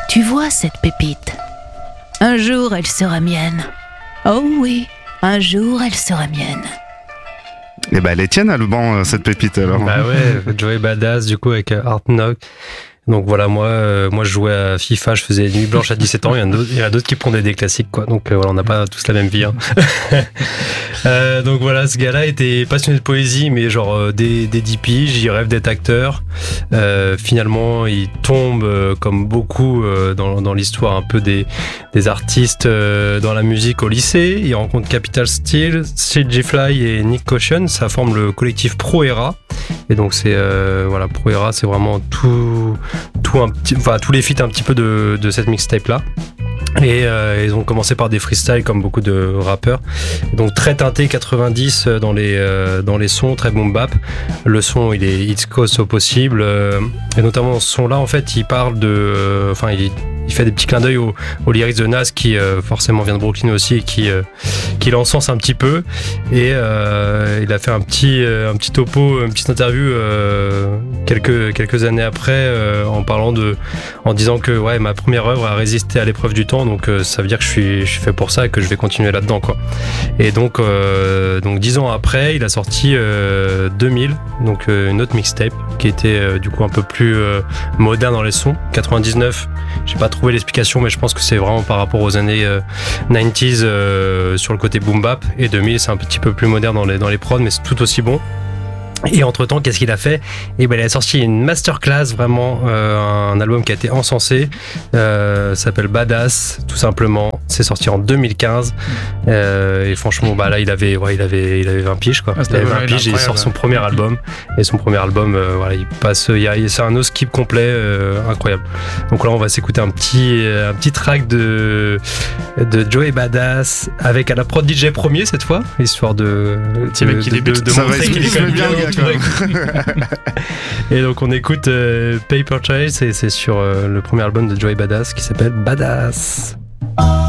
Tu vois cette pépite? Un jour, elle sera mienne. Oh oui, un jour, elle sera mienne. Et bah, elle est tienne, Alban, cette pépite, alors. Bah ouais, Joey Badass, du coup, avec Art Knock. Donc voilà, moi je jouais à FIFA, je faisais Nuit Blanche à 17 ans, il y en a d'autres qui prenaient des classiques, quoi. Donc voilà, on n'a pas tous la même vie. Hein. Donc voilà, ce gars-là était passionné de poésie, mais genre dès 10 piges, il rêve d'être acteur. Finalement, il tombe, comme beaucoup dans l'histoire un peu des artistes dans la musique au lycée. Il rencontre Capital Steel, CJ Fly et Nick Caution. Ça forme le collectif Pro Era. Et donc c'est voilà, Pro Era, c'est vraiment tous les feats un petit peu de cette mixtape là. Et ils ont commencé par des freestyles comme beaucoup de rappeurs, donc très teinté 90 dans les sons, très boom bap. Le son il est East Coast au possible, et notamment dans ce son là en fait il parle il fait des petits clins d'œil aux lyrics de Nas qui forcément vient de Brooklyn aussi et qui l'encense un petit peu. Et il a fait un petit topo, une petite interview quelques années après en disant que ouais, ma première œuvre a résisté à l'épreuve du temps, donc ça veut dire que je suis fait pour ça et que je vais continuer là-dedans, quoi. Et donc 10 ans après, il a sorti 2000, donc une autre mixtape qui était du coup un peu plus moderne dans les sons. 99, j'ai pas trouvé l'explication, mais je pense que c'est vraiment par rapport aux années 90s sur le côté boom bap, et 2000 c'est un petit peu plus moderne dans les prods, mais c'est tout aussi bon. Et entre-temps, qu'est-ce qu'il a fait? Et ben, il a sorti une masterclass, vraiment un album qui a été encensé, s'appelle Badass, tout simplement. C'est sorti en 2015. Et franchement, bah là, il avait 20 piges, quoi. Il avait 20 piges et il sort son premier album. Et son premier album, voilà, il passe, c'est un no-skip complet, incroyable. Donc là, on va s'écouter un petit track de Joey Badass avec à la prod DJ Premier cette fois, histoire de montrer qu'il est quand même bien. Et donc on écoute Paper Trails, et c'est sur le premier album de Joey Badass qui s'appelle Badass.